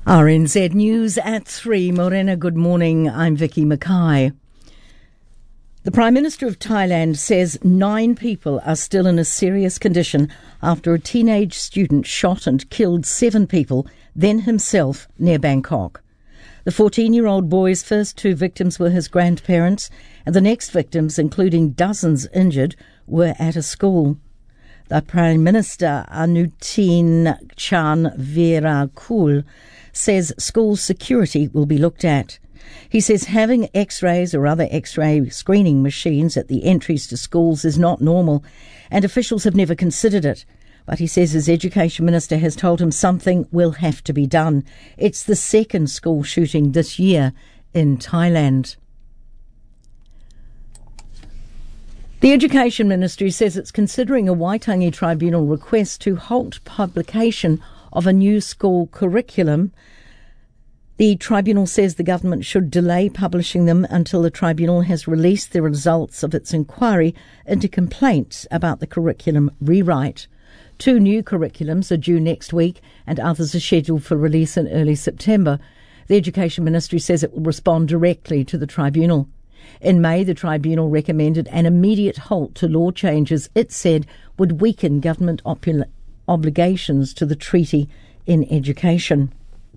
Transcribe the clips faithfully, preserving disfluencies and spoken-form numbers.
R N Z News at three. Morena, good morning. I'm Vicky Mackay. The Prime Minister of Thailand says nine people are still in a serious condition after a teenage student shot and killed seven people, then himself, near Bangkok. The fourteen-year-old boy's first two victims were his grandparents, and the next victims, including dozens injured, were at a school. The Prime Minister, Anutin Charnvirakul, says school security will be looked at. He says having x-rays or other x-ray screening machines at the entries to schools is not normal, and officials have never considered it. But he says his education minister has told him something will have to be done. It's the second school shooting this year in Thailand. The Education Ministry says it's considering a Waitangi Tribunal request to halt publication of a new school curriculum. The tribunal says the government should delay publishing them until the tribunal has released the results of its inquiry into complaints about the curriculum rewrite. Two new curriculums are due next week and others are scheduled for release in early September. The Education Ministry says it will respond directly to the tribunal. In May, the tribunal recommended an immediate halt to law changes it said would weaken government opul- obligations to the treaty in education.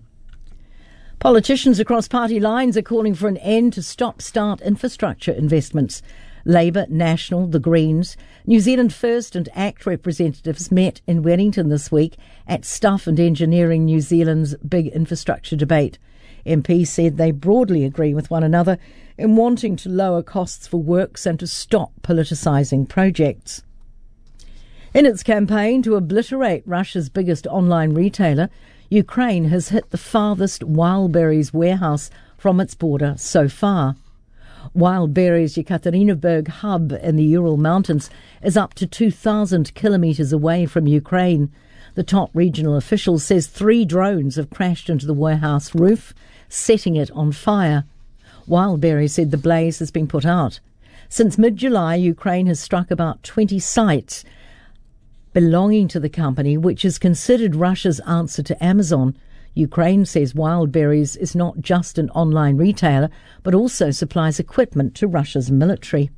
Politicians across party lines are calling for an end to stop-start infrastructure investments. Labour, National, the Greens, New Zealand First and ACT representatives met in Wellington this week at Stuff and Engineering New Zealand's big infrastructure debate. M Ps said they broadly agree with one another in wanting to lower costs for works and to stop politicising projects. In its campaign to obliterate Russia's biggest online retailer, Ukraine has hit the farthest Wildberries warehouse from its border so far. Wildberries' Yekaterinburg hub in the Ural Mountains is up to two thousand kilometres away from Ukraine. The top regional official says three drones have crashed into the warehouse roof, setting it on fire. Wildberries said the blaze has been put out. Since mid-July, Ukraine has struck about twenty sites belonging to the company, which is considered Russia's answer to Amazon. Ukraine says Wildberries is not just an online retailer, but also supplies equipment to Russia's military.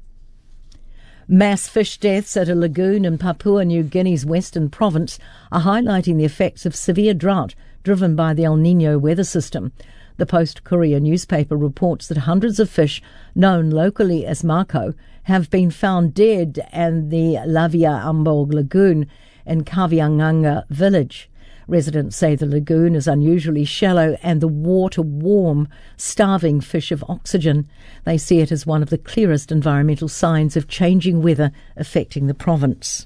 Mass fish deaths at a lagoon in Papua New Guinea's western province are highlighting the effects of severe drought driven by the El Niño weather system. The Post-Courier newspaper reports that hundreds of fish, known locally as mako, have been found dead in the Lavia Ambog Lagoon in Kavianganga village. Residents say the lagoon is unusually shallow and the water warm, starving fish of oxygen. They see it as one of the clearest environmental signs of changing weather affecting the province.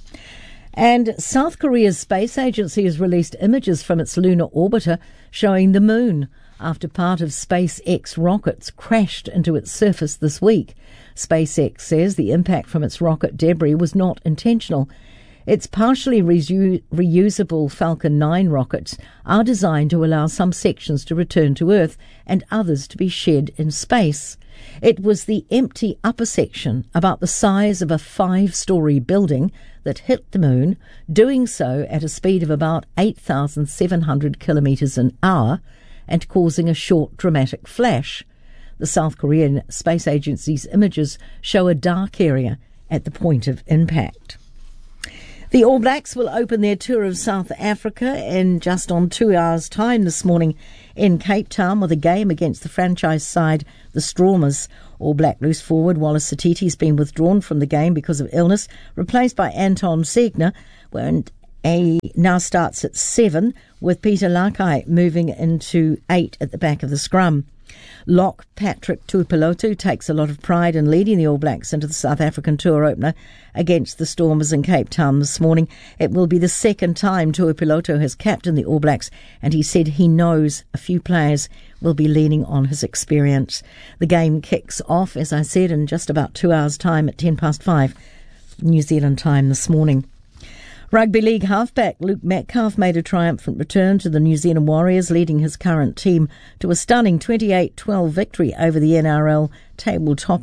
And South Korea's space agency has released images from its lunar orbiter showing the moon after part of SpaceX rockets crashed into its surface this week. SpaceX says the impact from its rocket debris was not intentional. Its partially resu- reusable Falcon nine rockets are designed to allow some sections to return to Earth and others to be shed in space. It was the empty upper section, about the size of a five-storey building, that hit the moon, doing so at a speed of about eight thousand seven hundred kilometres an hour and causing a short dramatic flash. The South Korean Space Agency's images show a dark area at the point of impact. The All Blacks will open their tour of South Africa in just on two hours' time this morning in Cape Town with a game against the franchise side, the Stormers. All Black loose forward Wallace Satiti has been withdrawn from the game because of illness, replaced by Anton Segner, where A now starts at seven, with Peter Lakai moving into eight at the back of the scrum. Lock Patrick Tuipulotu takes a lot of pride in leading the All Blacks into the South African tour opener against the Stormers in Cape Town this morning. It will be the second time Tuipulotu has captained the All Blacks, and he said he knows a few players will be leaning on his experience. The game kicks off, as I said, in just about two hours' time at ten past five New Zealand time this morning. Rugby League halfback Luke Metcalf made a triumphant return to the New Zealand Warriors, leading his current team to a stunning twenty-eight twelve victory over the N R L table-topping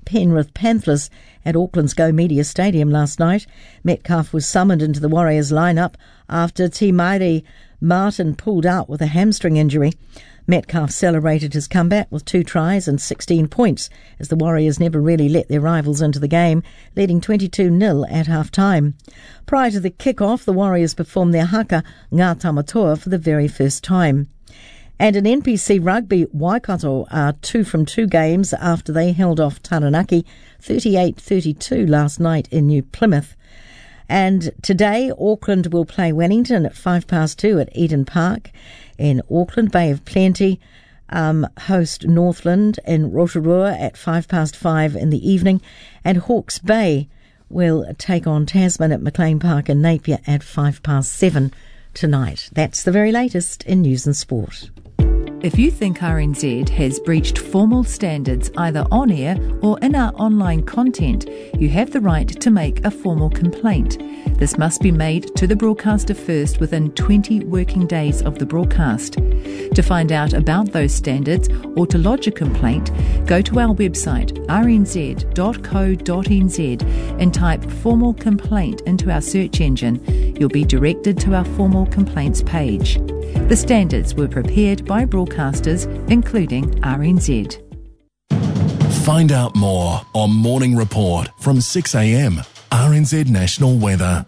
Penrith Panthers at Auckland's Go Media Stadium last night. Metcalf was summoned into the Warriors lineup after Te Maire Martin pulled out with a hamstring injury. Metcalf celebrated his comeback with two tries and sixteen points, as the Warriors never really let their rivals into the game, leading twenty-two nil at half-time. Prior to the kick-off, the Warriors performed their haka Ngā Tamatoa for the very first time. And in N P C Rugby, Waikato are two from two games after they held off Taranaki thirty-eight thirty-two last night in New Plymouth. And today, Auckland will play Wellington at five past two at Eden Park. In Auckland, Bay of Plenty um, host Northland in Rotorua at five past five in the evening. And Hawke's Bay will take on Tasman at McLean Park in Napier at five past seven tonight. That's the very latest in news and sport. If you think R N Z has breached formal standards either on air or in our online content, you have the right to make a formal complaint. This must be made to the broadcaster first within twenty working days of the broadcast. To find out about those standards or to lodge a complaint, go to our website r n z dot co dot n z and type formal complaint into our search engine. You'll be directed to our formal complaints page. The standards were prepared by broadcasters, including R N Z. Find out more on Morning Report from six a m. R N Z National Weather.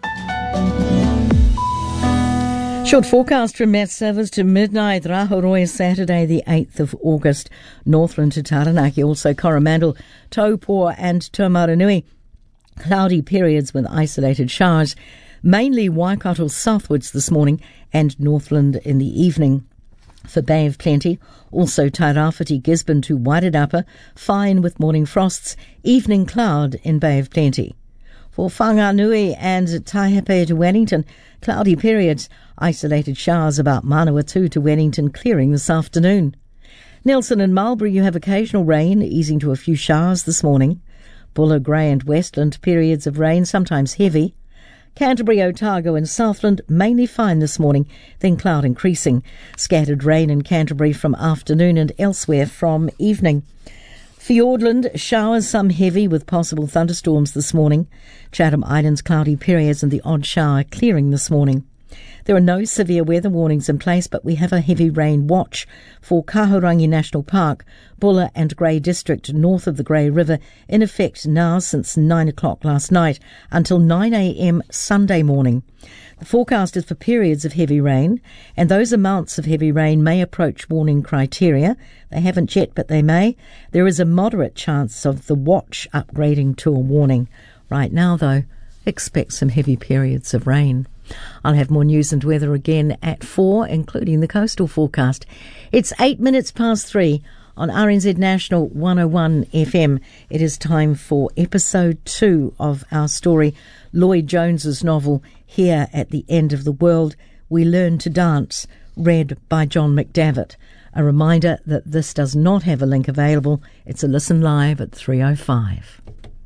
Short forecast from Met Service to midnight. Rahoroya Saturday the eighth of August. Northland to Taranaki, also Coromandel, Taupo and Taumarunui. Cloudy periods with isolated showers. Mainly Waikato southwards this morning and Northland in the evening. For Bay of Plenty, also Tairāwhiti, Gisborne to Wairarapa, fine with morning frosts, evening cloud in Bay of Plenty. For Whanganui and Taihape to Wellington, cloudy periods, isolated showers about Manawatu to Wellington, clearing this afternoon. Nelson and Marlborough, you have occasional rain, easing to a few showers this morning. Buller, Grey and Westland, periods of rain, sometimes heavy. Canterbury, Otago and Southland, mainly fine this morning, then cloud increasing. Scattered rain in Canterbury from afternoon and elsewhere from evening. Fiordland, showers, some heavy with possible thunderstorms this morning. Chatham Islands, cloudy periods and the odd shower clearing this morning. There are no severe weather warnings in place, but we have a heavy rain watch for Kahurangi National Park, Buller and Grey District north of the Grey River, in effect now since nine o'clock last night until nine a m Sunday morning. The forecast is for periods of heavy rain, and those amounts of heavy rain may approach warning criteria. They haven't yet, but they may. There is a moderate chance of the watch upgrading to a warning. Right now, though, expect some heavy periods of rain. I'll have more news and weather again at four, including the coastal forecast. It's eight minutes past three on R N Z National one oh one F M. It is time for episode two of our story, Lloyd Jones's novel, Here at the End of the World, We Learn to Dance, read by John McDavitt. A reminder that this does not have a link available. It's a listen live at three oh five.